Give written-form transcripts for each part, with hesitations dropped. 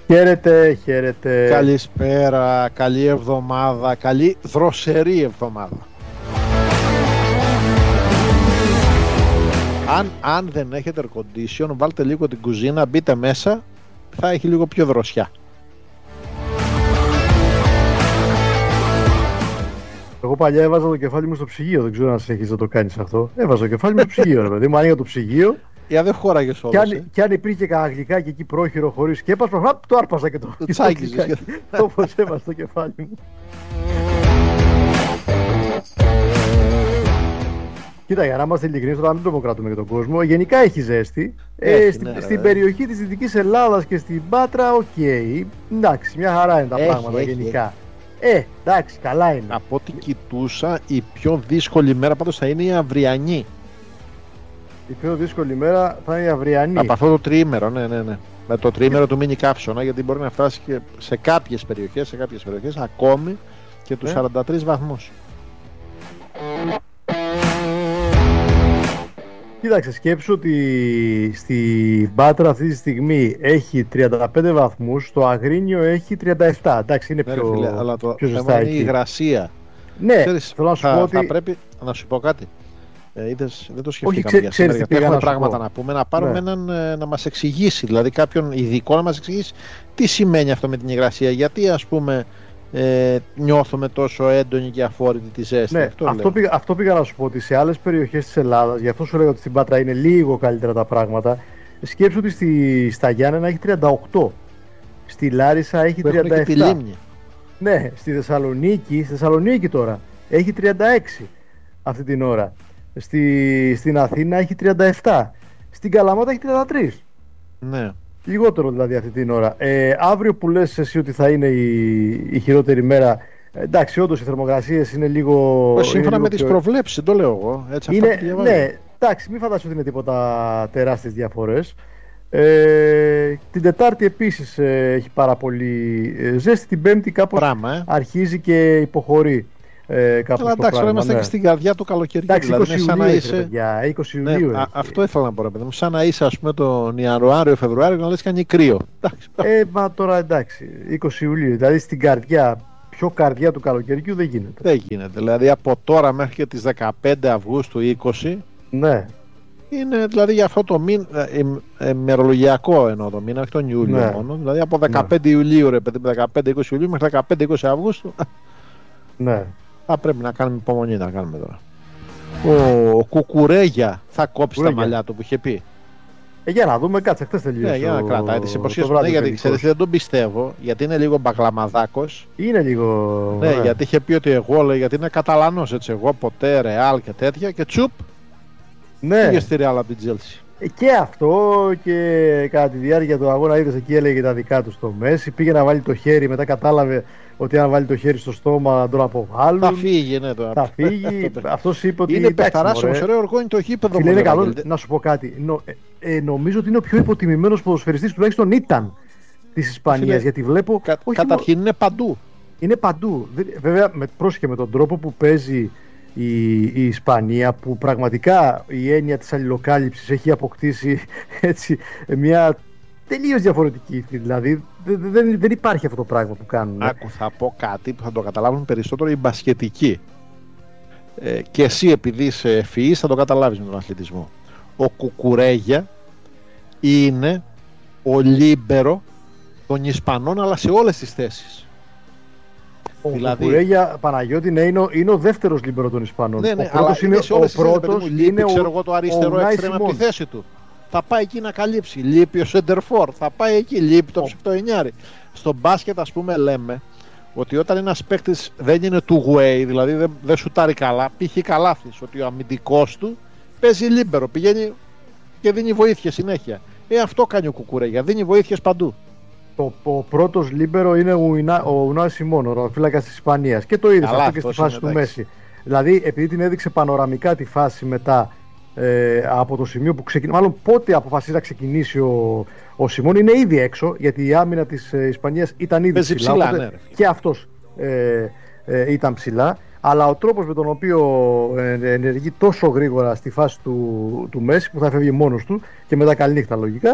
Χαίρετε, χαίρετε. Καλησπέρα, καλή εβδομάδα, καλή δροσερή εβδομάδα. Αν δεν έχετε air condition, βάλτε λίγο την κουζίνα, μπείτε μέσα, θα έχει λίγο πιο δροσιά. Εγώ παλιά έβαζα το κεφάλι μου στο ψυγείο, δεν ξέρω αν συνεχίζει να το κάνεις αυτό. Έβαζα το κεφάλι μου στο ψυγείο, ρε παιδί μου, άνοιγα το ψυγείο. Για δεν χώραγες όλος. Και αν υπήρχε κανένα γλυκάκι εκεί πρόχειρο χωρίς σκέπασμα, το άρπαζα και το τσάκιζες. Όπως έβαζα το κεφάλι μου. Κοίτα, για να είμαστε ειλικρινείς, τώρα μην τρομοκρατούμε για τον κόσμο. Γενικά έχει ζέστη. Στην περιοχή της Δυτικής Ελλάδας και στην Πάτρα, εντάξει, μια χαρά είναι τα πράγματα γενικά. Εντάξει, καλά είναι. Από ό,τι κοιτούσα, η πιο δύσκολη μέρα πάντως θα είναι η αυριανή. Η πιο δύσκολη μέρα θα είναι η αυριανή. Από αυτό το τριήμερο, ναι. Με το τριήμερο του μίνι καύσωνα, γιατί μπορεί να φτάσει και σε κάποιες περιοχές, ακόμη και τους 43 βαθμούς. Κοίταξε, σκέψου ότι στη Πάτρα αυτή τη στιγμή έχει 35 βαθμούς, στο Αγρίνιο έχει 37. Εντάξει, είναι πιο ζεστά εκεί. Είναι η υγρασία. Ναι, ξέρεις, θέλω να σου πω ότι... θα πρέπει να σου πω κάτι. Είδες, δεν το σκεφτήκαμε για σήμερα, γιατί έχουμε πράγματα να πούμε, να πάρουμε έναν να μας εξηγήσει, δηλαδή κάποιον ειδικό να μας εξηγήσει τι σημαίνει αυτό με την υγρασία, γιατί ας πούμε νιώθουμε τόσο έντονη και αφόρητη τη ζέστη. Ναι, αυτό πήγα να σου πω, ότι σε άλλες περιοχές της Ελλάδας, γι' αυτό σου λέω ότι στην Πάτρα είναι λίγο καλύτερα τα πράγματα. Σκέψου ότι στα Γιάννενα έχει 38, στη Λάρισα έχει 37. Ναι, στη Θεσσαλονίκη τώρα έχει 36 αυτή την ώρα. Στην Αθήνα έχει 37. Στην Καλαμάτα έχει 33. Ναι. Λιγότερο δηλαδή αυτή την ώρα. Αύριο που λες εσύ ότι θα είναι η χειρότερη μέρα, εντάξει, όντως οι θερμοκρασίες είναι λίγο... Σύμφωνα με τις προβλέψεις, το λέω εγώ. Έτσι, ναι, εντάξει, μην φαντάσου ότι είναι τίποτα τεράστιες διαφορές. Την Τετάρτη επίσης έχει πάρα πολύ ζέστη. Την Πέμπτη κάπως αρχίζει και υποχωρεί. Εντάξει, τώρα είμαστε και στην καρδιά του καλοκαιριού. Εντάξει, δηλαδή, 20 σαν Ιουλίου, να είσαι... 20 Ιουλίου. Ναι, αυτό ήθελα να πω, ρε παιδί μου. Σαν να είσαι, ας πούμε, τον Ιανουάριο-Φεβρουάριο και να λες κάνει κρύο. Μα τώρα εντάξει, 20 Ιουλίου. Δηλαδή στην καρδιά, πιο καρδιά του καλοκαιριού δεν γίνεται. Δεν γίνεται. Δηλαδή από τώρα μέχρι και τις 15 Αυγούστου 20. Ναι. Είναι δηλαδή για αυτό το μήνα, ημερολογιακό εννοώ το μήνα, όχι τον Ιούλιο μόνο. Δηλαδή από 15 Ιουλίου, ρε παιδί, 15-20 Ιουλίου μέχρι 15-20 Αυγούστου. Ναι. Θα πρέπει να κάνουμε υπομονή να κάνουμε τώρα. Ο Κουκουρέγια θα κόψει τα μαλλιά του που είχε πει. Για να δούμε, κάτσε, χτες τελείωσε. Ναι, για να κρατάει τις υποσχέσεις του. Ναι, γιατί ξέρεις, δεν τον πιστεύω, γιατί είναι λίγο μπαγλαμαδάκος. Είναι λίγο. Ναι, γιατί είχε πει ότι εγώ, λέει, γιατί είναι Καταλανός, έτσι. Εγώ ποτέ, Ρεάλ και τέτοια, και τσουπ. Ναι. Πήγε στη Ρεάλ από την Τζέλσι. Και αυτό, και κατά τη διάρκεια του αγώνα, είδες εκεί, έλεγε τα δικά του στο Μέση. Πήγε να βάλει το χέρι, μετά κατάλαβε ότι αν βάλει το χέρι στο στόμα να τον αποβάλουν. Θα φύγει, ναι, τώρα. Θα φύγει. Αυτός είπε ότι. Είναι παιχταράς όμως, ωραίο οργό είναι το γήπεδο μου. Είναι καλό. Να σου πω κάτι. Νομίζω ότι είναι ο πιο υποτιμημένος ποδοσφαιριστής, τουλάχιστον ήταν, της Ισπανίας. Γιατί βλέπω. Καταρχήν είναι παντού. Είναι παντού. Βέβαια, πρόσεχε με τον τρόπο που παίζει η Ισπανία, που πραγματικά η έννοια της αλληλοκάλυψης έχει αποκτήσει έτσι μια τελείως διαφορετική. Δηλαδή δεν υπάρχει αυτό το πράγμα που κάνουν. Άκου, θα πω κάτι που θα το καταλάβουν περισσότερο οι μπασκετικοί. Και εσύ, επειδή είσαι ευφυής, θα το καταλάβεις με τον αθλητισμό. Ο Κουκουρέγια είναι ο λίμπερο των Ισπανών, αλλά σε όλες τις θέσεις. Ο Κουκουρέγια, Παναγιώτη, είναι ο δεύτερος λίμπερο των Ισπανών. Ναι, ο πρώτος είναι ο πρώτος. Είναι το αριστερό έξτρεμα από τη θέση του. Θα πάει εκεί να καλύψει. Λείπει ο Σεντερφόρ. Θα πάει εκεί. Λείπει το ψευτοενιάρι. Στο μπάσκετ, ας πούμε, λέμε ότι όταν ένας παίκτης δεν είναι two way, δηλαδή δεν σουτάρει καλά, π.χ. καλάθις, ότι ο αμυντικός του παίζει λίμπερο. Πηγαίνει και δίνει βοήθεια συνέχεια. Αυτό κάνει ο Κουκουρέγια. Δίνει βοήθειες παντού. Ο πρώτος λίμπερο είναι ο Ουνάι Σιμών, ο ρωτοφύλακας της Ισπανίας. Και το είδες αυτό και στη φάση του Μέση. Δηλαδή, επειδή την έδειξε πανοραμικά τη φάση μετά από το σημείο που ξεκινήσει, μάλλον πότε αποφασίζει να ξεκινήσει ο Σιμών, είναι ήδη έξω, γιατί η άμυνα της Ισπανίας ήταν ήδη ψηλά. Ναι, και αυτός ήταν ψηλά. Αλλά ο τρόπος με τον οποίο ενεργεί τόσο γρήγορα στη φάση του Μέση, που θα φεύγει μόνος του και μετά καληνύχτα λογικά,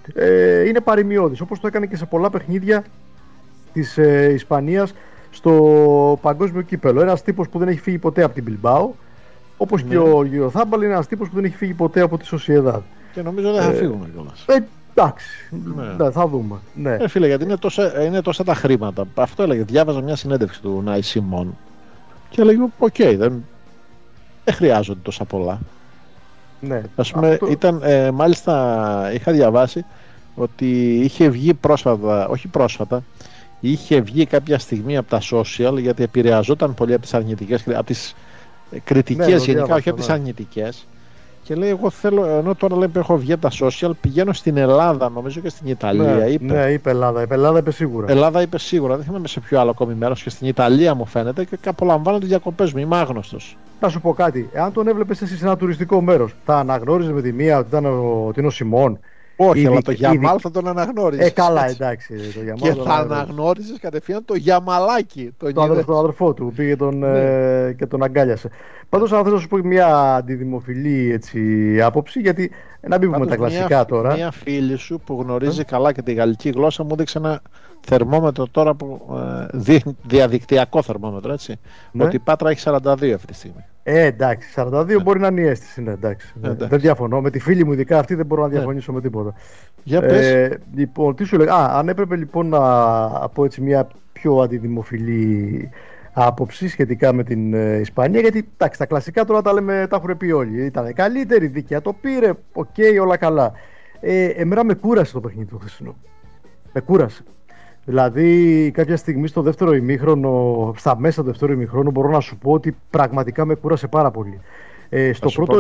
είναι παρημιώδης, όπως το έκανε και σε πολλά παιχνίδια της Ισπανίας στο παγκόσμιο κύπελο. Ένας τύπος που δεν έχει φύγει ποτέ από την Bilbao, όπως και ο Γιωθάμπαλ είναι ένας τύπος που δεν έχει φύγει ποτέ από τη Sociedad. Και νομίζω δεν θα φύγουμε κιόλας. Εντάξει, θα δούμε. Ναι. Φίλε, γιατί είναι τόσα τα χρήματα. Αυτό έλεγε. Διάβαζα μια συνέντευξη του Νάι Σιμών και έλεγε: οκ, δεν χρειάζονται τόσα πολλά. Ναι. Ας πούμε, μάλιστα είχα διαβάσει ότι είχε βγει πρόσφατα, είχε βγει κάποια στιγμή από τα social, γιατί επηρεαζόταν πολύ από τις αρνητικές, από τις κριτικές γενικά, όχι από τις αρνητικές. Και λέει: εγώ θέλω, ενώ τώρα λέει, έχω βγει από τα social, πηγαίνω στην Ελλάδα, νομίζω και στην Ιταλία. Ναι, είπε Ελλάδα. Ελλάδα είπε σίγουρα. Ελλάδα είπε σίγουρα. Δεν θυμάμαι σε ποιο άλλο ακόμη μέρος. Και στην Ιταλία μου φαίνεται και απολαμβάνω τις διακοπές μου. Είμαι άγνωστος. Να σου πω κάτι. Εάν τον έβλεπες εσύ σε ένα τουριστικό μέρος, θα αναγνώριζε με τη μία ότι είναι ο Σιμών? Όχι, αλλά το Γιαμάλ θα τον αναγνώριζε. Καλά, εντάξει. Και θα αναγνώριζε κατευθείαν το Γιαμαλάκι. Τον αδερφό του, πήγε και τον αγκάλιασε. Πάντως, αν θες να σου πω μια αντιδημοφιλή άποψη, γιατί να μην πούμε τα κλασικά τώρα. Μια φίλη σου που γνωρίζει καλά και τη γαλλική γλώσσα μου έδειξε ένα θερμόμετρο τώρα, διαδικτυακό θερμόμετρο, έτσι. Ναι. Ότι η Πάτρα έχει 42 αυτή τη στιγμή. Εντάξει, 42 μπορεί να είναι η αίσθηση. Εντάξει. Δεν διαφωνώ. Με τη φίλη μου, ειδικά αυτή, δεν μπορώ να διαφωνήσω με τίποτα. Για πες. Λοιπόν, τι σου λέω. Αν έπρεπε λοιπόν να πω έτσι μια πιο αντιδημοφιλή άποψη σχετικά με την Ισπανία, γιατί εντάξει, τα κλασικά τώρα τα έχουν πει όλοι. Ήταν καλύτερη, δίκαια το πήρε, οκ, όλα καλά. Εμένα με κούρασε το παιχνίδι του χθεσινό. Με κούρασε. Δηλαδή, κάποια στιγμή στο δεύτερο ημίχρονο, στα μέσα του δεύτερου ημίχρονου, μπορώ να σου πω ότι πραγματικά με κούρασε πάρα πολύ. Στο πρώτο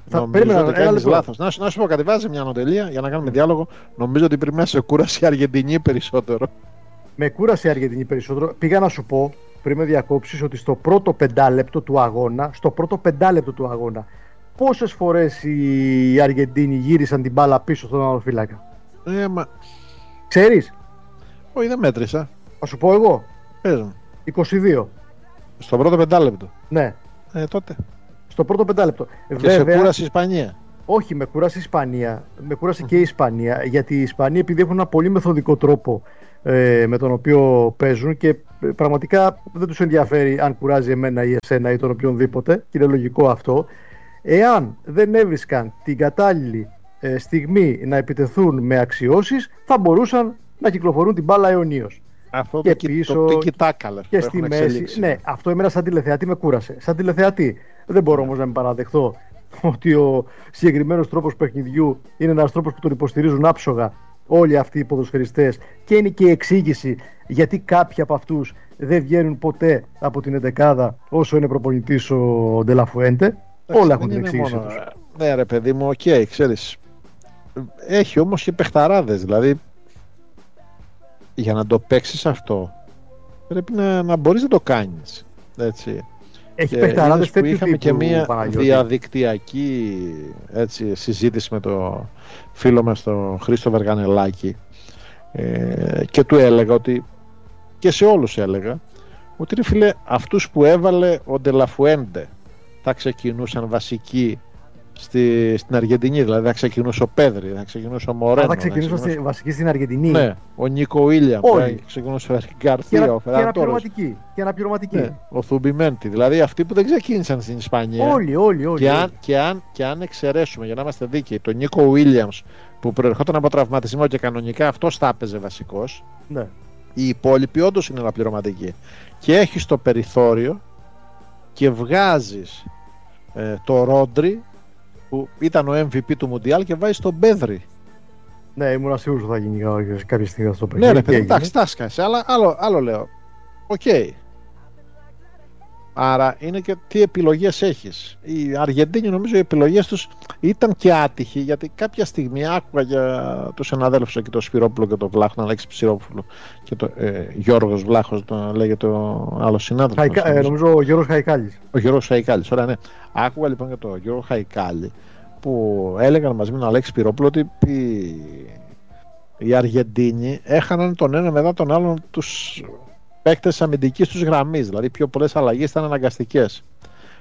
λάθος. Να σου πω κάτι, βάζει μια ανωτελεία για να κάνουμε διάλογο. Νομίζω ότι πριν μέσα σε κούρασε η Αργεντινή περισσότερο. Με κούρασε η Αργεντινή περισσότερο. Πήγα να σου πω πριν με διακόψεις ότι στο πρώτο πεντάλεπτο του αγώνα, πόσες φορές οι Αργεντίνοι γύρισαν την μπάλα πίσω στον άλλο φύλακα? Ξέρεις? Όχι, δεν μέτρησα. Θα σου πω εγώ. Πες μου. 22. Στο πρώτο πεντάλεπτο. Ναι. Τότε. Στο πρώτο πεντάλεπτο. Και σε κούρασε η Ισπανία. Όχι, με κούρασε η Ισπανία. Με κούρασε και η Ισπανία. Γιατί οι Ισπανοί, επειδή έχουν ένα πολύ μεθοδικό τρόπο με τον οποίο παίζουν και πραγματικά δεν τους ενδιαφέρει αν κουράζει εμένα ή εσένα ή τον οποιονδήποτε, και είναι λογικό αυτό, εάν δεν έβρισκαν την κατάλληλη στιγμή να επιτεθούν με αξιώσεις, θα μπορούσαν να κυκλοφορούν την μπάλα αιωνίως. Αυτό και πίσω το τiki-taka, και στη μέση. Ναι, αυτό εμένα σαν τηλεθεατή με κούρασε. Σαν τηλεθεατή δεν μπορώ όμως να με παραδεχθώ ότι ο συγκεκριμένος τρόπος παιχνιδιού είναι ένας τρόπος που τον υποστηρίζουν άψογα όλοι αυτοί οι ποδοσφαιριστές, και είναι και η εξήγηση γιατί κάποιοι από αυτούς δεν βγαίνουν ποτέ από την εντεκάδα όσο είναι προπονητής ο Ντελαφουέντε. Όλα έχουν την εξήγηση τους. Ναι ρε παιδί μου, οκ, ξέρεις. Έχει όμως και παιχταράδες, δηλαδή για να το παίξεις αυτό πρέπει να μπορείς να το κάνεις, έτσι. Έχει παιχταράδες που είχαμε και μια διαδικτυακή συζήτηση με το φίλο μας τον Χρήστο Βεργανελάκη και του έλεγα ότι, και σε όλους έλεγα, ότι ρε φίλε, αυτούς που έβαλε ο Ντελαφουέντε θα ξεκινούσαν βασικοί στην Αργεντινή, δηλαδή θα ξεκινούσε ο Πέδρη, θα ξεκινούσε ο Μορένο. Θα ξεκινούσε βασική στην Αργεντινή. Ναι, ο Νίκο Βίλιαμ, θα ξεκινούσε ο Γκαρθία, ο Φεραντόρες. Και αναπληρωματική. Ναι, ο Θουμπιμέντη, δηλαδή αυτοί που δεν ξεκίνησαν στην Ισπανία. Όλοι. Και αν εξαιρέσουμε, για να είμαστε δίκαιοι, τον Νίκο Βίλιαμ που προερχόταν από τραυματισμό και κανονικά αυτός θα έπαιζε βασικός. Ναι. Οι υπόλοιποι όντως είναι αναπληρωματικοί. Και έχεις το περιθώριο και βγάζεις το Ρόντρι, που ήταν ο MVP του Μουντιάλ, και βάζει τον Πέδρη. Ναι, ήμουν σίγουρος ότι θα γίνει κάποια στιγμή στο παιχνίδι. Ναι, παιδί, εντάξει, τα σκάσε, αλλά άλλο λέω. Οκ. Άρα είναι και τι επιλογές έχεις. Οι Αργεντίνοι, νομίζω, οι επιλογές τους ήταν και άτυχοι, γιατί κάποια στιγμή άκουγα για τους συναδέλφους εκεί, τον Σπυρόπουλο και τον Βλάχο, τον Αλέξη Ψηρόπουλο και τον Γιώργος Βλάχος, τον λέγεται ο άλλος συνάδελφος. Νομίζω ο Γιώργος Χαϊκάλης. Ο Γιώργος Χαϊκάλης, ωραία, ναι. Άκουγα λοιπόν για τον Γιώργο Χαϊκάλη που έλεγαν μαζί με τον Αλέξη Σπυρόπουλο ότι οι Αργεντίνοι έχαναν τον ένα μετά τον άλλον τους παίκτες αμυντικής τους γραμμής, δηλαδή πιο πολλές αλλαγές ήταν αναγκαστικές.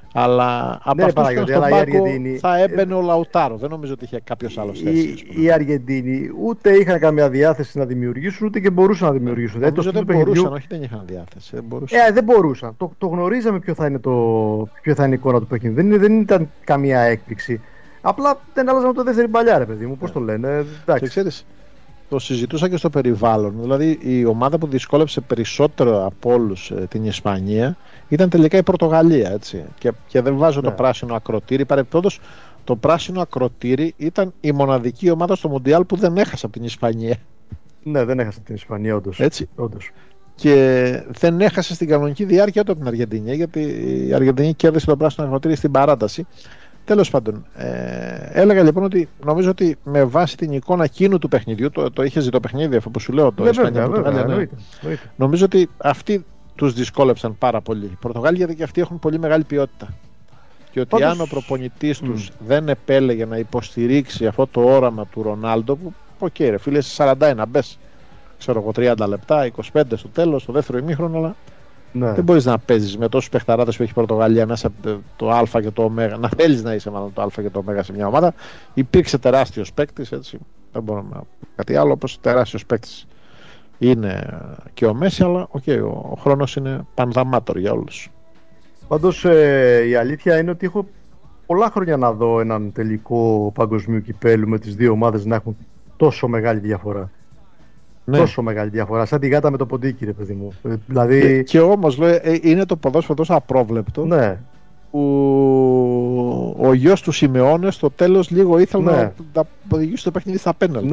Αλλά από αυτούς που στον πάγκο θα έμπαινε ο Λαουτάρο. Δεν νομίζω ότι είχε κάποιος άλλος θέση. Οι Αργεντίνοι ούτε είχαν καμία διάθεση να δημιουργήσουν, ούτε και μπορούσαν να δημιουργήσουν. Νομίζω δεν μπορούσαν, όχι δεν είχαν διάθεση. Δεν μπορούσαν. Το γνωρίζαμε ποιο θα είναι η εικόνα του παιχνιδιού. Δεν ήταν καμία έκπληξη. Απλά δεν άλλαζαμε το δεύτερη παλιά, ρε παιδί μου. Πώς το λένε. Και ξέρεις, το συζητούσα και στο περιβάλλον. Δηλαδή η ομάδα που δυσκόλεψε περισσότερο από όλους την Ισπανία ήταν τελικά η Πορτογαλία. Έτσι. Και δεν βάζω το πράσινο ακροτήρι. Παρεπτόντως, το πράσινο ακροτήρι ήταν η μοναδική ομάδα στο Μουντιάλ που δεν έχασε από την Ισπανία. Ναι, δεν έχασε από την Ισπανία, όντως. Έτσι. Και δεν έχασε στην κανονική διάρκεια ούτε από την Αργεντινή, γιατί η Αργεντινή κέρδισε το πράσινο ακροτήρι στην παράταση. Τέλος πάντων, έλεγα λοιπόν ότι νομίζω ότι με βάση την εικόνα εκείνου του παιχνιδιού, το είχε ζει το παιχνίδι, αυτό που σου λέω, το Ισπανία-Πορτογαλία. Νομίζω ότι αυτοί τους δυσκόλεψαν πάρα πολύ. Οι Πορτογάλοι, γιατί και αυτοί έχουν πολύ μεγάλη ποιότητα. Και ότι αν ο προπονητής τους δεν επέλεγε να υποστηρίξει αυτό το όραμα του Ρονάλντο, που ρε φίλε, σε 41 μπες, ξέρω εγώ 30 λεπτά, 25 στο τέλος, στο δεύτερο ημίχρονο, αλλά. Ναι. Δεν μπορείς να παίζεις με τόσους παιχταράδες που έχει η Πορτογαλία μέσα από το Α και το Ω. Να θέλεις να είσαι μάλλον το Α και το Ω σε μια ομάδα. Υπήρξε τεράστιος παίκτης, έτσι. Δεν μπορώ να πω κάτι άλλο, όπως τεράστιος παίκτης είναι και ο Μέση, αλλά ο χρόνος είναι πανδαμάτορ για όλους. Πάντως η αλήθεια είναι ότι έχω πολλά χρόνια να δω έναν τελικό παγκοσμίου κυπέλου με τις δύο ομάδες να έχουν τόσο μεγάλη διαφορά. Ναι. Τόσο μεγάλη διαφορά, σαν τη γάτα με το ποντίκι, ρε παιδί μου. Δηλαδή. Και όμως λέω, είναι το ποδόσφαιρο τόσο απρόβλεπτο. Ναι. Που ο γιος του Σιμεώνε στο τέλος λίγο ήθελε να οδηγήσει το παιχνίδι στα πέναλτι.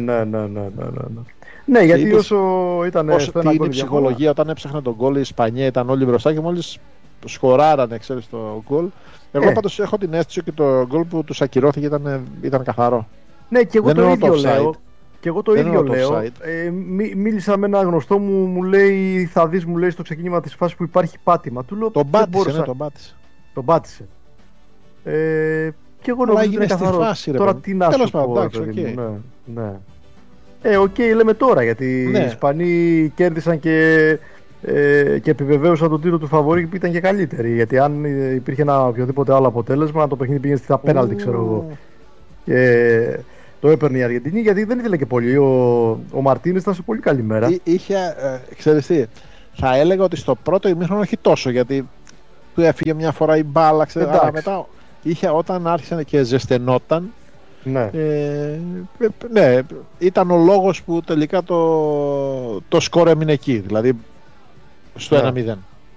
Ναι, γιατί όσο ήταν. Τι είναι η ψυχολογία, όταν έψαχνε τον γκολ η Ισπανία ήταν όλοι μπροστά και μόλις σκοράρανε, ξέρεις, το γκολ. Εγώ πάντως έχω την αίσθηση ότι το γκολ που τους ακυρώθηκε ήταν καθαρό. Ναι, και εγώ το ίδιο λέω. Και εγώ το ίδιο λέω. Μίλησα με ένα γνωστό μου λέει, θα δεις, μου λέει στο ξεκίνημα της φάσης που υπάρχει πάτημα. Του λέω, τον πάτησε. Τον πάτησε. Και εγώ νομίζω ότι είναι καθαρό. Τώρα τι να σου πω. Ναι. Λέμε τώρα, γιατί οι Ισπανοί κέρδισαν και επιβεβαίωσαν τον τίτλο του φαβορί που ήταν και καλύτεροι. Γιατί αν υπήρχε ένα οποιοδήποτε άλλο αποτέλεσμα, το παιχνίδι πήγαινε στα πέναλτι, ξέρω εγώ. Και το έπαιρνε η Αργεντινή, γιατί δεν ήθελε και πολύ. Ο Μαρτίνες ήταν σε πολύ καλή μέρα. Ξέρεις τι, θα έλεγα ότι στο πρώτο ημίχρονο όχι τόσο, γιατί του έφυγε μια φορά η μπάλα, αλλά μετά όταν άρχισε και ζεσθενόταν. Ναι. Ήταν ο λόγος που τελικά το σκορ έμεινε εκεί, δηλαδή στο 1-0.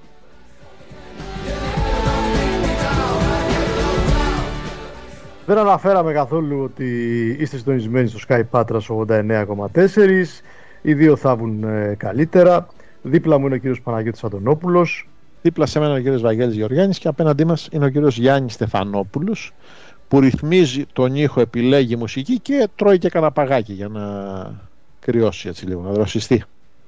Δεν αναφέραμε καθόλου ότι είστε συντονισμένοι στο Sky Patras 89,4. Οι δύο θα βγουν καλύτερα. Δίπλα μου είναι ο κύριος Παναγιώτης Αντωνόπουλος. Δίπλα σε μένα είναι ο κύριος Βαγγέλης Γεωργιάννης και απέναντί μας είναι ο κύριος Γιάννης Στεφανόπουλος, που ρυθμίζει τον ήχο, επιλέγει μουσική και τρώει και κανένα παγάκι για να κρυώσει έτσι λίγο, να δροσιστεί.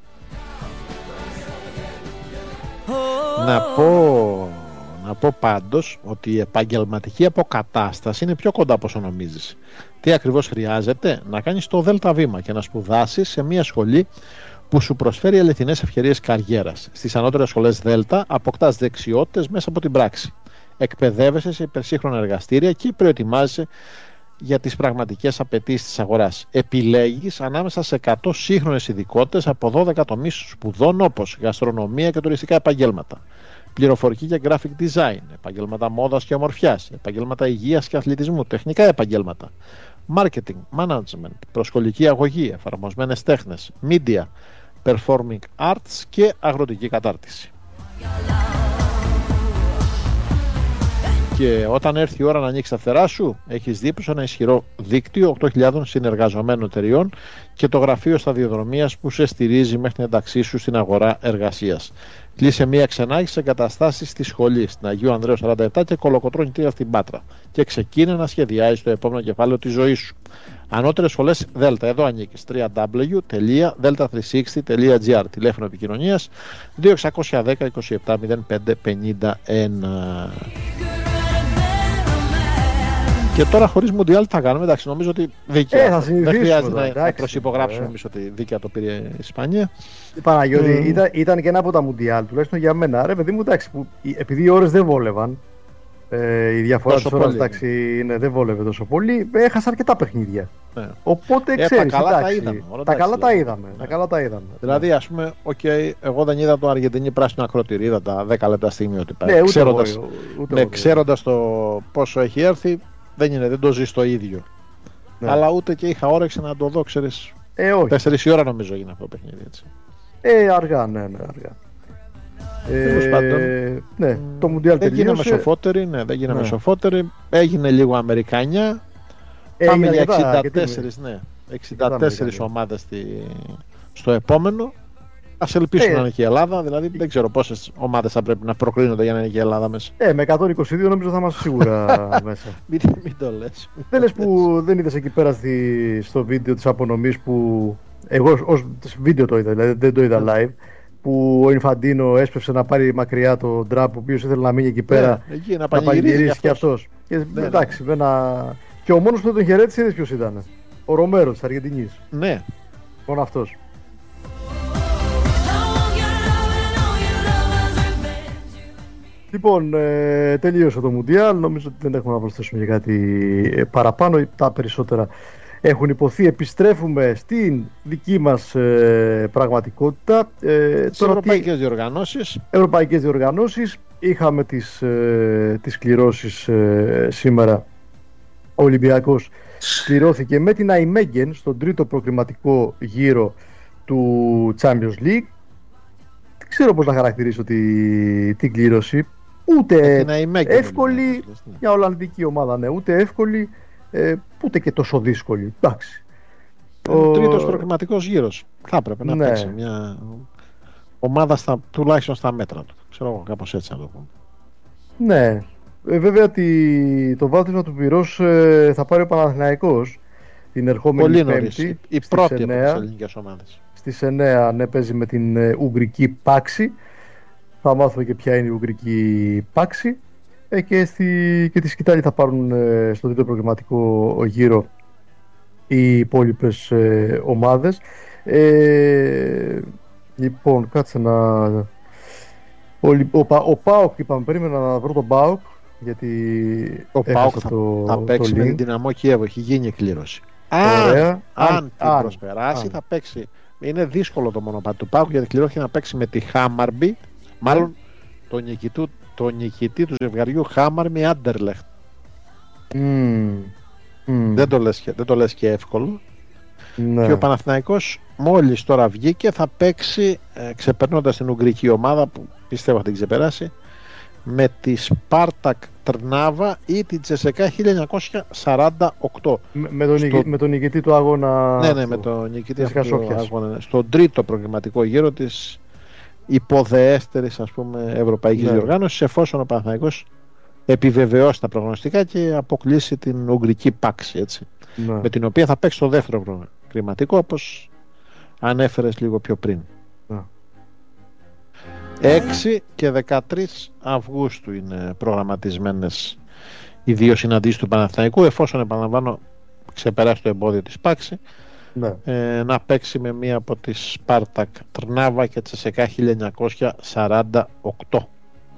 Να πω πάντως ότι η επαγγελματική αποκατάσταση είναι πιο κοντά από όσο νομίζεις. Τι ακριβώς χρειάζεται? Να κάνεις το ΔΒ και να σπουδάσεις σε μια σχολή που σου προσφέρει αληθινές ευκαιρίες καριέρας. Στις ανώτερες σχολές ΔΕΛΤΑ αποκτάς δεξιότητες μέσα από την πράξη. Εκπαιδεύεσαι σε υπερσύγχρονα εργαστήρια και προετοιμάζεσαι για τις πραγματικές απαιτήσεις της αγοράς. Επιλέγεις ανάμεσα σε 100 σύγχρονες ειδικότητες από 12 τομείς σπουδών, όπως γαστρονομία και τουριστικά επαγγέλματα, πληροφορική και graphic design, επαγγέλματα μόδας και ομορφιάς, επαγγέλματα υγείας και αθλητισμού, τεχνικά επαγγέλματα, marketing, management, προσχολική αγωγή, εφαρμοσμένες τέχνες, media, performing arts και αγροτική κατάρτιση. Και όταν έρθει η ώρα να ανοίξει τα φτερά σου, έχεις δίπλα ένα ισχυρό δίκτυο 8.000 συνεργαζομένων εταιριών και το γραφείο σταδιοδρομίας που σε στηρίζει μέχρι την ένταξή σου στην αγορά εργασίας. Κλείσε μία ξενάγηση σε εγκαταστάσεις στη σχολή, στην Αγίου Ανδρέου 47 και Κολοκοτρώνη 3 στην Πάτρα. Και ξεκίνε να σχεδιάζεις το επόμενο κεφάλαιο της ζωής σου. Ανώτερες σχολές ΔΕΛΤΑ, εδώ ανήκεις. www.delta360.gr. Τηλέφωνο επικοινωνίας 2610 27 05 51. Και τώρα χωρίς Μουντιάλ θα κάνουμε, εντάξει, νομίζω ότι δίκαια. Δεν χρειάζεται να προσυπογράψουμε εμείς ότι δίκαια το πήρε η Ισπανία. Παναγιώτη, ήταν και ένα από τα Μουντιάλ, τουλάχιστον για μένα. Ρε παιδί μου, εντάξει, επειδή οι ώρες δεν βόλευαν Η διαφορά της ώρας, εντάξει, δεν βόλευε τόσο πολύ. Έχασα αρκετά παιχνίδια. Ναι. Οπότε ξέρεις, τα καλά τα είδαμε. Τα καλά τα είδαμε. Δηλαδή, ας πούμε, εγώ δεν είδα το Αργεντινή πράσινο ακροτήρι. Είδα τα 10 λεπτά στιγμιότυπα. Ναι, ξέροντας το πόσο έχει έρθει, δεν το ζει το ίδιο. Ναι. Αλλά ούτε και είχα όρεξη να το δω, ξέρεις. 4 η ώρα νομίζω έγινε αυτό το παιχνίδι. Έτσι. Αργά, ναι, αργά. Ναι, το Μουντιάλ τελείωσε. Δεν γίναμε μεσοφότεροι. Έγινε λίγο Αμερικανιά. Πάμε για 64 ομάδες στο επόμενο. Ας ελπίσουμε να είναι και η Ελλάδα. Δηλαδή δεν ξέρω πόσες ομάδες θα πρέπει να προκρίνονται για να είναι και η Ελλάδα μέσα. Με 122 νομίζω θα είμαστε σίγουρα μέσα. Μην το λες. Δεν λες που δεν είδες εκεί πέρα στο βίντεο της απονομής που εγώ ως βίντεο το είδα, δηλαδή δεν το είδα live, που ο Ινφαντίνο έσπευσε να πάρει μακριά τον Τραμπ, ο οποίος ήθελε να μείνει εκεί πέρα να πανηγυρίσει και αυτός. Εντάξει, και ο μόνος που δεν τον χαιρέτησε, είδες ποιος ήταν? Ο Ρομέρο της Αργεντινής. Ναι. Μόνο αυτός. Λοιπόν, τελείωσε το Μουντιάλ. Νομίζω ότι δεν έχουμε να προσθέσουμε για κάτι παραπάνω. Τα περισσότερα έχουν υποθεί. Επιστρέφουμε στην δική μας πραγματικότητα. Ευρωπαϊκές διοργανώσεις. Είχαμε τις κληρώσεις σήμερα. Ο Ολυμπιακός κληρώθηκε με την Αϊμέγεν στον τρίτο προκριματικό γύρο του Champions League. Δεν ξέρω πώς να χαρακτηρίσω την κλήρωση. Ούτε εύκολη για Ολλανδική ομάδα, ναι. Ούτε εύκολη, ούτε και τόσο δύσκολη. Εντάξει. Τρίτος προκριματικός γύρος. Θα έπρεπε να παίξει μια ομάδα τουλάχιστον στα μέτρα του. Ξέρω εγώ, κάπως έτσι να το πούμε. Ναι. Βέβαια το βάθμισμα του πυρός θα πάρει ο Παναθηναϊκός την ερχόμενη Πέμπτη. Η πρώτη από τις ελληνικές ομάδες. Στις 9 παίζει με την Ουγγρική Πάξη. Θα μάθουμε και ποια είναι η Ουγγρική Πάξη. Και τη σκητάλη θα πάρουν στο τρίτο προγραμματικό γύρο οι υπόλοιπες ομάδες. Λοιπόν, κάτσε να... Ο ΠΑΟΚ, είπαμε, περίμενα να βρω τον ΠΑΟΚ, γιατί ο ΠΑΟΚ θα παίξει με την Δυναμό Κιέβο, έχει γίνει κλήρωση. Αν την προσπεράσει θα παίξει. Είναι δύσκολο το μονοπάτι του ΠΑΟΚ, γιατί κληρώθηκε να παίξει με τη Χάμαρμπι, μάλλον το νικητή του ζευγαριού Χάμαρμπι Άντερλεχτ. Δεν το λες και εύκολο. Ναι. Και ο Παναθηναϊκός μόλις τώρα βγήκε, θα παίξει ξεπερνώντας την Ουγγρική ομάδα που πιστεύω θα την ξεπεράσει, με τη Σπάρτακ Τρνάβα ή την Τσεσεκά 1948. Με τον νικητή του αγώνα. Ναι, με τον νικητή του αγώνα. Στον τρίτο προγραμματικό γύρο της υποδεέστερης, ας πούμε, ευρωπαϊκής διοργάνωσης, εφόσον ο Παναθηναϊκός επιβεβαιώσει τα προγνωστικά και αποκλείσει την Ουγγρική Πάξη, έτσι, με την οποία θα παίξει το δεύτερο προγραμματικό, όπως ανέφερες λίγο πιο πριν. 6 και 13 Αυγούστου είναι προγραμματισμένες οι δύο συναντήσεις του Παναθηναϊκού, εφόσον, επαναλαμβάνω, ξεπεράσει το εμπόδιο της Πάξη, να παίξει με μία από τις Σπάρτακ Τρνάβα και Τσεσεκά 1948.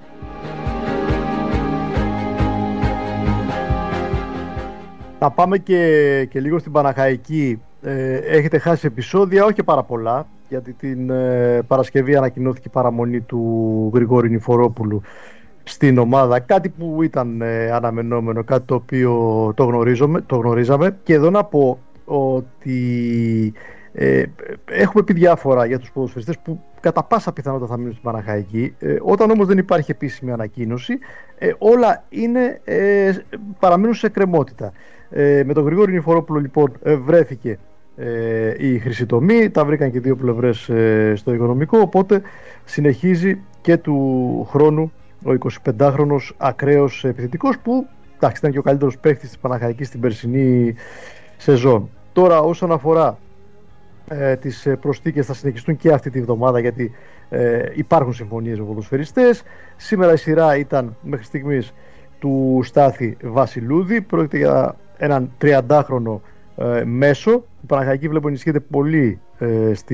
Θα πάμε και λίγο στην Παναχαϊκή. Έχετε χάσει επεισόδια, όχι πάρα πολλά, γιατί την Παρασκευή ανακοινώθηκε η παραμονή του Γρηγόρη Νηφορόπουλου στην ομάδα. Κάτι που ήταν αναμενόμενο, κάτι το οποίο το γνωρίζαμε. Και εδώ να πω ότι έχουμε πει διάφορα για τους ποδοσφαιριστές που κατά πάσα πιθανότητα θα μείνουν στην Παναχαϊκή. Όταν όμως δεν υπάρχει επίσημη ανακοίνωση, όλα παραμένουν σε εκκρεμότητα. Με τον Γρηγόρη Νηφορόπουλο λοιπόν βρέθηκε η χρυσή τομή, τα βρήκαν και δύο πλευρές στο οικονομικό, οπότε συνεχίζει και του χρόνου ο 25χρονος ακραίος επιθετικός, που εντάξει, ήταν και ο καλύτερος παίκτης της Παναχαϊκής στην περσινή σεζόν. Τώρα όσον αφορά τις προσθήκες, θα συνεχιστούν και αυτή τη βδομάδα, γιατί υπάρχουν συμφωνίες με ποδοσφαιριστές. Σήμερα η σειρά ήταν μέχρι στιγμής του Στάθη Βασιλούδη. Πρόκειται για έναν 30χρονο μέσο. Η Παναχαϊκή βλέπω ενισχύεται πολύ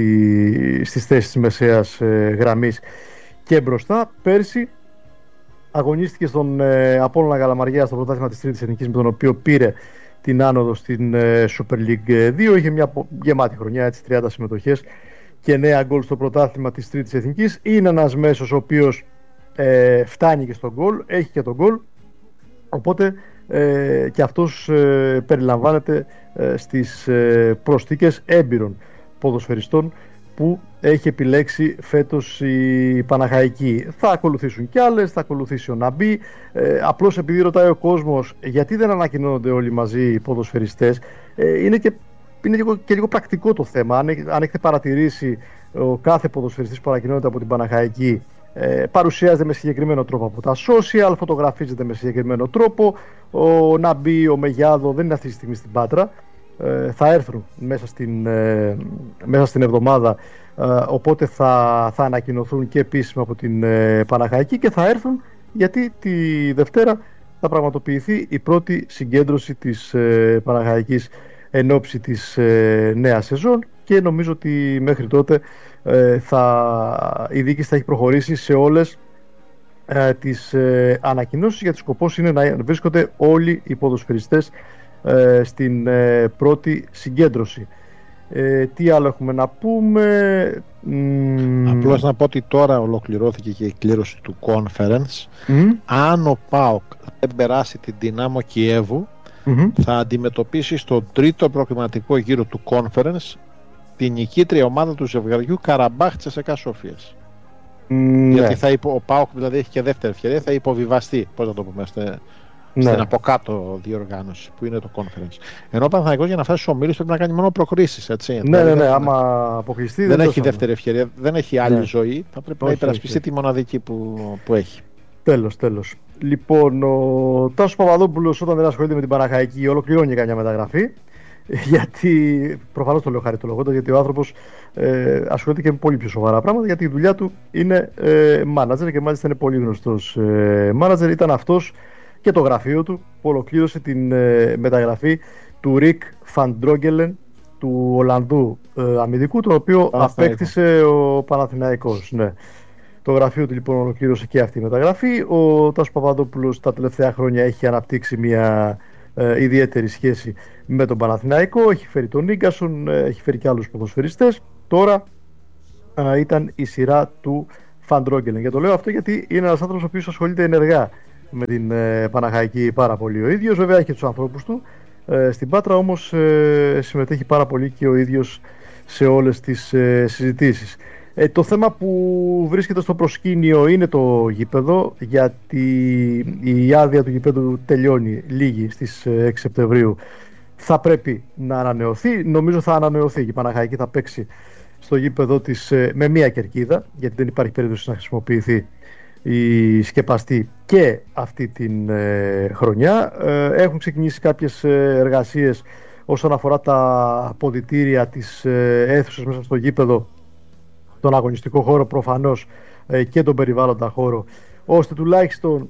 στις θέσεις της μεσαίας γραμμής και μπροστά. Πέρσι αγωνίστηκε στον Απόλλωνα Καλαμαριά στο πρωτάθλημα της Τρίτης Εθνικής, με τον οποίο πήρε την άνοδο στην Super League 2. Είχε μια γεμάτη χρονιά, έτσι, 30 συμμετοχές και 9 γκολ στο πρωτάθλημα της Τρίτης Εθνικής. Είναι ένας μέσος ο οποίος φτάνει και στον γκολ, έχει και τον γκολ, οπότε και αυτός περιλαμβάνεται στις προσθήκες έμπειρων ποδοσφαιριστών που έχει επιλέξει φέτος η Παναχαϊκή. Θα ακολουθήσουν κι άλλες, θα ακολουθήσει ο Ναμπή. Απλώς επειδή ρωτάει ο κόσμος γιατί δεν ανακοινώνονται όλοι μαζί οι ποδοσφαιριστές, είναι και λίγο πρακτικό το θέμα. Αν έχετε παρατηρήσει, ο κάθε ποδοσφαιριστής που ανακοινώνεται από την Παναχαϊκή παρουσιάζεται με συγκεκριμένο τρόπο από τα social, φωτογραφίζεται με συγκεκριμένο τρόπο. Ο Ναμπή, ο Μεγιάδο δεν είναι αυτή τη στιγμή στην Πάτρα. Θα έρθουν μέσα στην εβδομάδα, οπότε θα ανακοινωθούν και επίσημα από την Παναχαϊκή και θα έρθουν γιατί τη Δευτέρα θα πραγματοποιηθεί η πρώτη συγκέντρωση της Παναχαϊκής εν ώψη της νέας σεζόν και νομίζω ότι μέχρι τότε η διοίκηση θα έχει προχωρήσει σε όλες τις ανακοινώσεις, γιατί σκοπός είναι να βρίσκονται όλοι οι ποδοσφαιριστές στην πρώτη συγκέντρωση. Τι άλλο έχουμε να πούμε? Απλώς να πω ότι τώρα ολοκληρώθηκε και η κλήρωση του Conference. Αν ο ΠΑΟΚ δεν περάσει την Δυνάμο Κιέβου, θα αντιμετωπίσει στον τρίτο προκριματικό γύρο του Conference την νικήτρια ομάδα του ζευγαριού Καραμπάχ Τσεσεκά Σοφίας. Γιατί ο ΠΑΟΚ δηλαδή έχει και δεύτερη ευκαιρία, θα υποβιβαστεί, πώς να το πούμε, στην από κάτω διοργάνωση που είναι το Conference. Ενώ ο Παναθηναϊκός για να φτάσει στους ομίλους πρέπει να κάνει μόνο προκρίσεις. Έτσι. Ναι, άμα αποκλειστεί δεν έχει δεύτερη ευκαιρία, δεν έχει άλλη ζωή. Θα πρέπει να υπερασπιστεί τη μοναδική που έχει. Τέλος. Λοιπόν, ο Τάσος Παπαδόπουλος όταν δεν ασχολείται με την Παναχαϊκή ολοκληρώνει καμιά μεταγραφή. Γιατί προφανώς το λέω χαριτολογώντας, γιατί ο άνθρωπος ασχολείται και με πολύ πιο σοβαρά πράγματα, γιατί η δουλειά του είναι manager και μάλιστα είναι πολύ γνωστός manager. Ήταν αυτός και το γραφείο του που ολοκλήρωσε την μεταγραφή του Ρικ Φαντρόγκελεν, του Ολλανδού αμυντικού, τον οποίο απέκτησε ο Παναθηναϊκός. Ναι. Το γραφείο του λοιπόν ολοκλήρωσε και αυτή η μεταγραφή. Ο Τάσος Παπαδόπουλος τα τελευταία χρόνια έχει αναπτύξει μια ιδιαίτερη σχέση με τον Παναθηναϊκό. Έχει φέρει τον Ίγκασον, έχει φέρει και άλλους ποδοσφαιριστές. Τώρα ήταν η σειρά του Φαντρόγκελεν. Και το λέω αυτό γιατί είναι ένας άνθρωπος ο οποίος ασχολείται ενεργά με την Παναχαϊκή πάρα πολύ ο ίδιος. Βέβαια έχει και τους ανθρώπους του στην Πάτρα, όμως συμμετέχει πάρα πολύ και ο ίδιος σε όλες τις συζητήσεις. Το θέμα που βρίσκεται στο προσκήνιο είναι το γήπεδο, γιατί η άδεια του γήπεδου τελειώνει λίγη στις 6 Σεπτεμβρίου. Θα πρέπει να ανανεωθεί. Νομίζω θα ανανεωθεί και η Παναχαϊκή θα παίξει στο γήπεδο της με μία κερκίδα, γιατί δεν υπάρχει περίπτωση να χρησιμοποιηθεί η σκεπαστή και αυτή την χρονιά. Έχουν ξεκινήσει κάποιες εργασίες όσον αφορά τα αποδυτήρια της αίθουσας μέσα στο γήπεδο, τον αγωνιστικό χώρο προφανώς και τον περιβάλλοντα χώρο, ώστε τουλάχιστον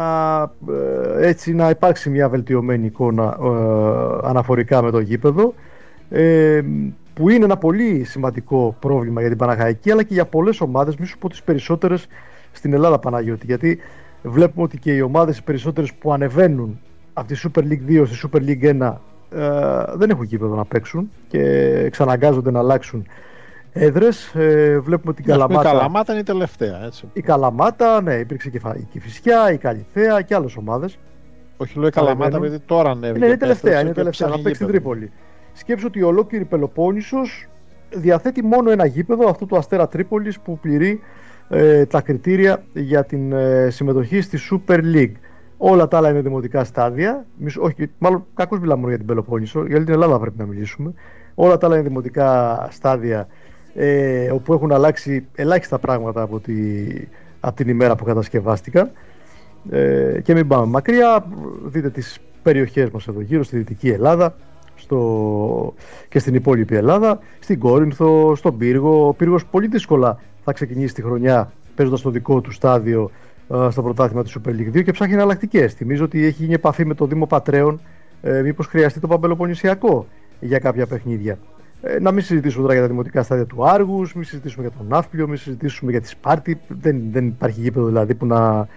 να υπάρξει μια βελτιωμένη εικόνα αναφορικά με το γήπεδο, που είναι ένα πολύ σημαντικό πρόβλημα για την Παναχαϊκή αλλά και για πολλές ομάδες, μη σου πω τις περισσότερες στην Ελλάδα, Παναγιώτη, γιατί βλέπουμε ότι και οι ομάδες οι περισσότερες που ανεβαίνουν από τη Super League 2 στη Super League 1 δεν έχουν γήπεδο να παίξουν και εξαναγκάζονται να αλλάξουν έδρες. Βλέπουμε ότι η Καλαμάτα είναι η τελευταία, έτσι. Η Καλαμάτα, ναι, υπήρξε και η Κηφισιά, η Καλιθέα και άλλες ομάδες. Όχι, λέω η Καλαμάτα, γιατί τώρα ανέβηκε. Είναι τελευταία, να παίξει την Τρίπολη. Σκέψου ότι η ολόκληρη Πελοπόννησος διαθέτει μόνο ένα γήπεδο, αυτό του Αστέρα Τρίπολης, που πληρεί τα κριτήρια για την συμμετοχή στη Super League. Όλα τα άλλα είναι δημοτικά στάδια. Όχι, μάλλον κακώς μιλάμε μόνο για την Πελοπόννησο, για την Ελλάδα πρέπει να μιλήσουμε. Όλα τα άλλα είναι δημοτικά στάδια, όπου έχουν αλλάξει ελάχιστα πράγματα από την ημέρα που κατασκευάστηκαν. Και μην πάμε μακριά, δείτε τις περιοχές μας εδώ γύρω, στη Δυτική Ελλάδα και στην υπόλοιπη Ελλάδα, στην Κόρινθο, στον Πύργο. Ο Πύργος πολύ δύσκολα θα ξεκινήσει τη χρονιά παίζοντας το δικό του στάδιο στο πρωτάθλημα της Super League 2 και ψάχνει εναλλακτικές. Θυμίζω ότι έχει γίνει επαφή με το Δήμο Πατρέων, μήπως χρειαστεί το Παμπελοποννησιακό για κάποια παιχνίδια. Να μην συζητήσουμε τώρα για τα δημοτικά στάδια του Άργους, μην συζητήσουμε για τον Ναύπλιο, μην συζητήσουμε για τη Σπάρτη. Δεν υπάρχει γήπεδο δηλαδή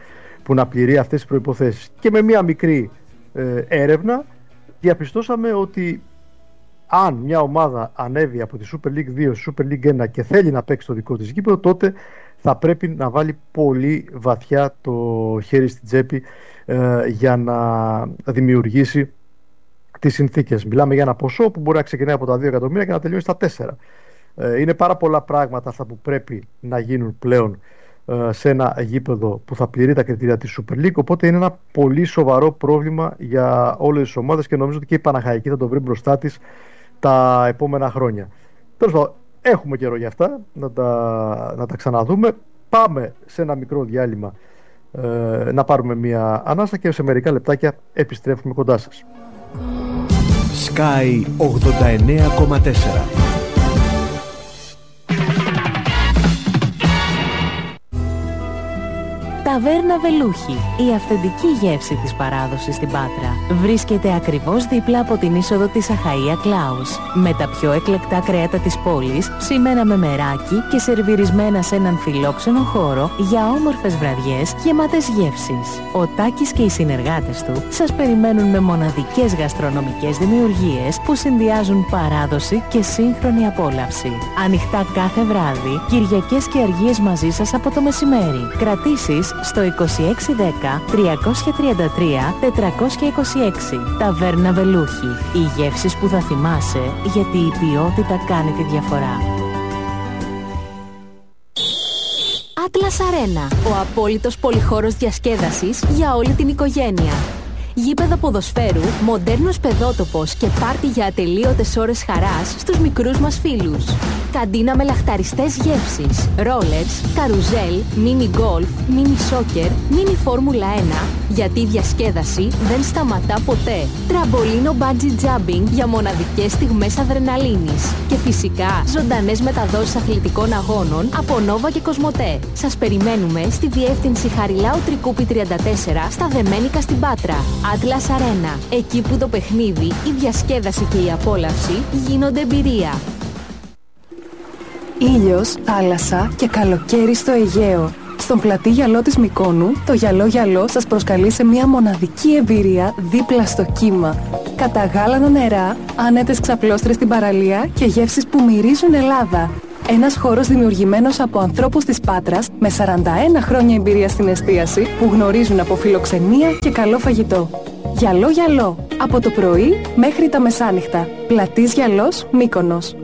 που να πληρεί αυτές τις προϋποθέσεις. Και με μια μικρή έρευνα διαπιστώσαμε ότι αν μια ομάδα ανέβει από τη Super League 2 στη Super League 1 και θέλει να παίξει το δικό της γήπεδο, τότε θα πρέπει να βάλει πολύ βαθιά το χέρι στην τσέπη για να δημιουργήσει τις συνθήκες. Μιλάμε για ένα ποσό που μπορεί να ξεκινάει από τα 2 εκατομμύρια και να τελειώσει στα 4. Είναι πάρα πολλά πράγματα αυτά που πρέπει να γίνουν πλέον σε ένα γήπεδο που θα πληρεί τα κριτήρια της Super League, οπότε είναι ένα πολύ σοβαρό πρόβλημα για όλες τις ομάδες και νομίζω ότι και η Παναχαϊκή θα το βρει μπροστά της τα επόμενα χρόνια. Τέλος πάντων, έχουμε καιρό για αυτά να τα ξαναδούμε. Πάμε σε ένα μικρό διάλειμμα να πάρουμε μια ανάσα και σε μερικά λεπτάκια επιστρέφουμε κοντά σας. Sky 89,4. Ταβέρνα Βελούχη, η αυθεντική γεύση της παράδοσης στην Πάτρα. Βρίσκεται ακριβώς δίπλα από την είσοδο της Αχαΐα Κλάους. Με τα πιο εκλεκτά κρέατα της πόλης, ψημένα με μεράκι και σερβιρισμένα σε έναν φιλόξενο χώρο για όμορφες βραδιές γεμάτες γεύσεις. Ο Τάκης και οι συνεργάτες του σας περιμένουν με μοναδικές γαστρονομικές δημιουργίες που συνδυάζουν παράδοση και σύγχρονη απόλαυση. Ανοιχτά κάθε βράδυ, Κυριακές και Αργίες μαζί σας από το μεσημέρι. Κρατήσεις στο 2610 333 426. Ταβέρνα Βελούχη. Οι γεύσεις που θα θυμάσαι, γιατί η ποιότητα κάνει τη διαφορά. Atlas Arena. Ο απόλυτος πολυχώρος διασκέδασης για όλη την οικογένεια. Γήπεδο ποδοσφαίρου, μοντέρνος παιδότοπος και πάρτι για ατελείωτες ώρες χαράς στους μικρούς μας φίλους. Καντίνα με λαχταριστές γεύσεις, ρόλερς, καρουζέλ, μίνι γκολφ, μίνι σόκερ, μίνι φόρμουλα 1, γιατί η διασκέδαση δεν σταματά ποτέ. Τραμπολίνο μπάντζι τζάμπινγκ για μοναδικές στιγμές αδρεναλίνης. Και φυσικά ζωντανές μεταδόσεις αθλητικών αγώνων από Νόβα και Κοσμοτέ. Σας περιμένουμε στη διεύθυνση Χαριλάου Τρικούπη 34 στα Δεμένικα στην Πάτρα. Atlas Arena. Εκεί που το παιχνίδι, η διασκέδαση και η απόλαυση γίνονται εμπειρία. Ήλιος, θάλασσα και καλοκαίρι στο Αιγαίο. Στον πλατή γυαλό της Μυκόνου, το γυαλό σας προσκαλεί σε μια μοναδική εμπειρία δίπλα στο κύμα. Καταγάλανα νερά, άνετες ξαπλώστρες στην παραλία και γεύσεις που μυρίζουν Ελλάδα. Ένας χώρος δημιουργημένος από ανθρώπους της Πάτρας με 41 χρόνια εμπειρία στην εστίαση που γνωρίζουν από φιλοξενία και καλό φαγητό. Γυαλό, από το πρωί μέχρι τα μεσάνυχτα. Πλατής Γυαλός, Μύκονος.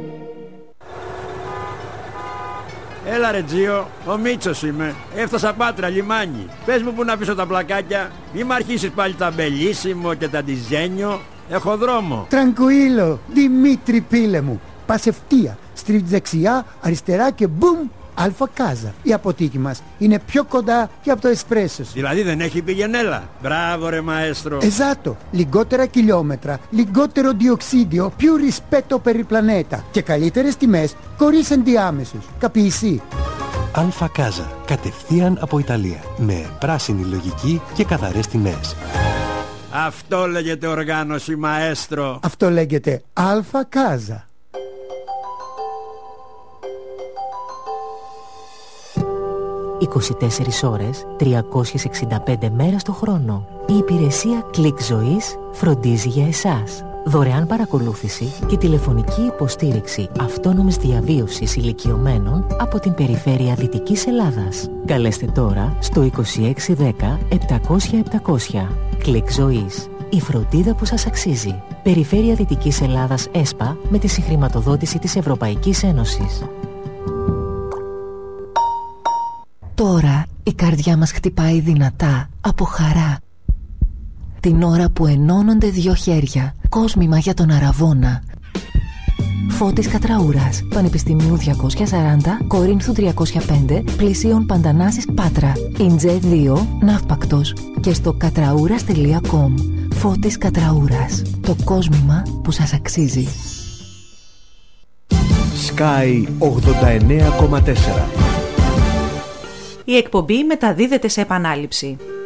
Έλα ρε Τζίο, ο Μίτσος είμαι. Έφτασα Πάτρα, λιμάνι. Πες μου που να πείσω τα πλακάκια. Μη μ' αρχίσεις πάλι τα μπελίσιμο και τα ντιζένιο. Έχω δρόμο. Τραγκουίλο, Δημήτρη πίλε μου. Πας ευθεία, στρίβεις δεξιά, αριστερά και μπουμ, Αλφα Κάζα. Η αποθήκη μας είναι πιο κοντά και από το εσπρέσο σου. Δηλαδή δεν έχει πηγενέλα. Μπράβο ρε μαέστρο. Esatto, λιγότερα χιλιόμετρα, λιγότερο διοξίδιο, più rispetto per il pianeta και καλύτερες τιμές χωρίς ενδιάμεσους. Καπιεισί. Αλφα Κάζα, κατευθείαν από Ιταλία, με πράσινη λογική και καθαρές τιμές. Αυτό λέγεται οργάνωση μαέστρο. Αυτό λέγεται Αλφα Κάζα. 24 ώρες, 365 μέρες το χρόνο. Η υπηρεσία Κλικ Ζωής φροντίζει για εσάς. Δωρεάν παρακολούθηση και τηλεφωνική υποστήριξη αυτόνομης διαβίωσης ηλικιωμένων από την περιφέρεια Δυτικής Ελλάδας. Καλέστε τώρα στο 2610 700 700. Κλικ Ζωής. Η φροντίδα που σας αξίζει. Περιφέρεια Δυτικής Ελλάδας ΕΣΠΑ με τη συγχρηματοδότηση της Ευρωπαϊκής Ένωσης. Τώρα η καρδιά μας χτυπάει δυνατά από χαρά. Την ώρα που ενώνονται δύο χέρια. Κόσμημα για τον Αραβώνα. Φώτης Κατραούρας, Πανεπιστημίου 240, Κορίνθου 305, Πλησίων Παντανάσης Πάτρα. Ιντζέ 2, Ναύπακτος. Και στο κατραούρας.com. Φώτης Κατραούρας. Το κόσμημα που σας αξίζει. Sky 89,4. Η εκπομπή μεταδίδεται σε επανάληψη.